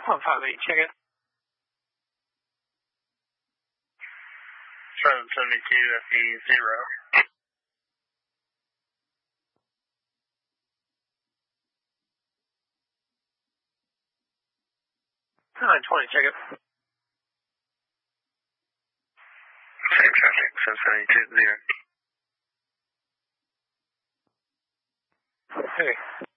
158, check it. 772 FE0. 920, check it. Same traffic, 772 0. Okay.